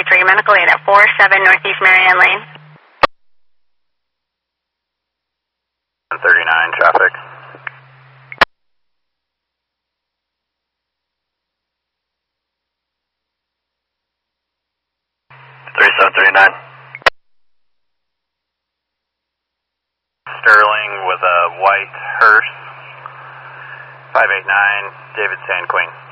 733 Medical Aid at 47 Northeast Marianne Lane. 39 traffic. Sterling with a white hearse, 589, David Sand Queen.